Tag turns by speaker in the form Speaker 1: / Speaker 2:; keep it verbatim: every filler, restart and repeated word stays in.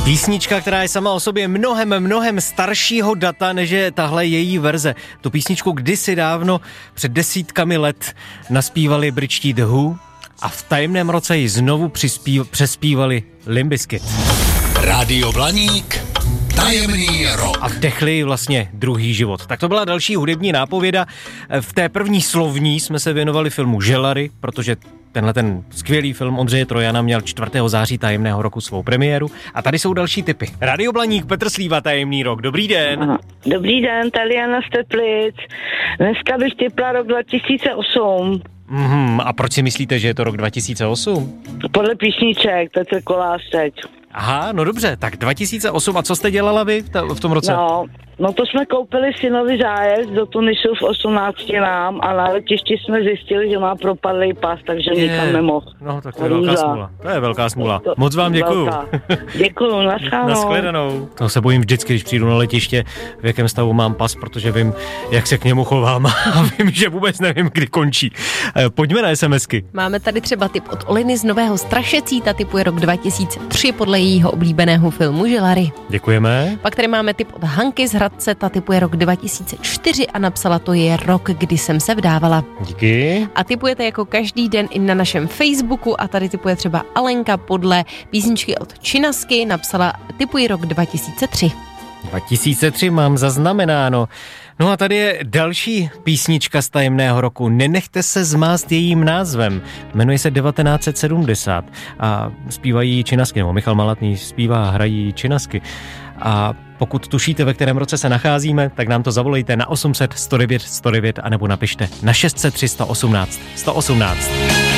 Speaker 1: Písnička, která je sama o sobě mnohem, mnohem staršího data, než je tahle její verze. Tu písničku kdysi dávno, před desítkami let, naspívali britští The Who a v tajemném roce ji znovu přispív, přespívali Limp Bizkit.
Speaker 2: Rádio Blaník, tajemný rok.
Speaker 1: A vdechli vlastně druhý život. Tak to byla další hudební nápověda. V té první slovní jsme se věnovali filmu Želary, protože tenhle ten skvělý film Ondřeje Trojana měl čtvrtého září tajemného roku svou premiéru. A tady jsou další tipy. Radio Blaník, Petr Slíva, tajemný rok. Dobrý den.
Speaker 3: Aha. Dobrý den, tady Jana z Teplic. Dneska bych tipla rok dva tisíce osm.
Speaker 1: Mm, a proč si myslíte, že je to rok dva tisíce osm?
Speaker 3: Podle písniček, Petr Kolářek.
Speaker 1: Aha, no dobře, tak dva tisíce osm, a co jste dělala vy v, ta, v tom roce?
Speaker 3: No, no to jsme koupili synovi zájezd do Tunisu v osmnácti nám a na letišti jsme zjistili, že má propadlý pas, takže je, nikam nemohl.
Speaker 1: No, tak to je velká smůla. To je velká smůla. Moc vám děkuju.
Speaker 3: Děkuju, naschledanou.
Speaker 1: Naschledanou. To se bojím vždycky, když přijdu na letiště, v jakém stavu mám pas, protože vím, jak se k němu chovám a vím, že vůbec nevím, kdy končí. Pojďme na SMSky.
Speaker 4: Máme tady třeba tip od Oliny z Nového Strašecí, ta tipuje rok dva tisíce tři podle jejího oblíbeného filmu Želary.
Speaker 1: Děkujeme.
Speaker 4: Pak tady máme tip od Hanky z Hradce, ta tipuje rok dva tisíce čtyři a napsala, to je rok, kdy jsem se vdávala.
Speaker 1: Díky.
Speaker 4: A tipujete jako každý den i na našem Facebooku a tady tipuje třeba Alenka podle písničky od Činasky, napsala, tipuji rok dva tisíce tři.
Speaker 1: dva tisíce tři mám zaznamenáno. No a tady je další písnička z tajemného roku. Nenechte se zmást jejím názvem. Jmenuje se devatenáct set sedmdesát a zpívají Činasky, nebo Michal Malatný zpívá a hrají Činasky. A pokud tušíte, ve kterém roce se nacházíme, tak nám to zavolejte na osm set sto devět sto devět anebo napište na šest set tři sto osmnáct sto osmnáct.